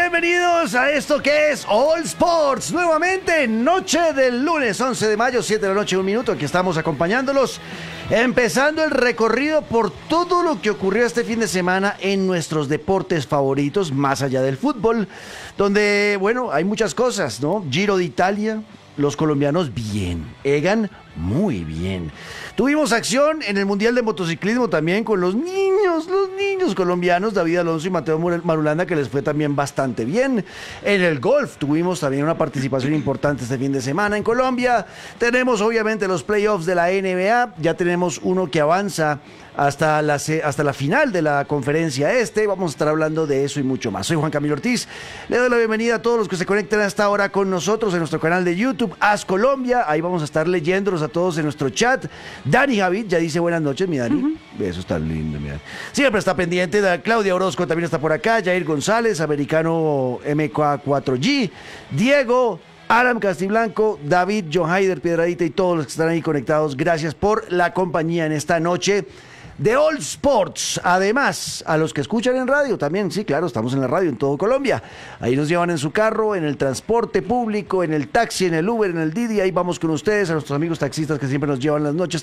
bienvenidos a esto que es All Sports. Nuevamente, noche del lunes 11 de mayo, 7 de la noche, 1 minuto. Aquí estamos acompañándolos, empezando el recorrido por todo lo que ocurrió este fin de semana en nuestros deportes favoritos, más allá del fútbol, donde, bueno, hay muchas cosas, ¿no? Giro de Italia, los colombianos bien, Egan muy bien. Tuvimos acción en el Mundial de Motociclismo también con los niños colombianos, David Alonso y Mateo Marulanda, que les fue también bastante bien. En el golf tuvimos también una participación importante este fin de semana en Colombia. Tenemos obviamente los playoffs de la NBA, ya tenemos uno que avanza hasta la final de la conferencia este. Vamos a estar hablando de eso y mucho más. Soy Juan Camilo Ortiz, le doy la bienvenida a todos los que se conectan hasta ahora con nosotros en nuestro canal de YouTube, Haz Colombia. Ahí vamos a estar leyéndolos a todos en nuestro chat. Dani Javid ya dice buenas noches, mi Dani. Eso está lindo, mi Dani. Siempre está pendiente. Claudia Orozco también está por acá. Jair González, americano MK4G. Diego, Aram Castiblanco, David, John Haider, Piedradita y todos los que están ahí conectados. Gracias por la compañía en esta noche de All Sports. Además, a los que escuchan en radio también, sí, claro, estamos en la radio en todo Colombia. Ahí nos llevan en su carro, en el transporte público, en el taxi, en el Uber, en el Didi. Ahí vamos con ustedes, a nuestros amigos taxistas que siempre nos llevan las noches